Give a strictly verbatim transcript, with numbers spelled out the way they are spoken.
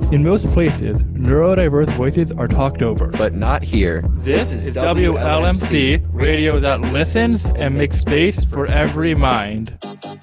In most places, neurodiverse voices are talked over. But not here. This is W L M C, radio that listens and makes space for every mind.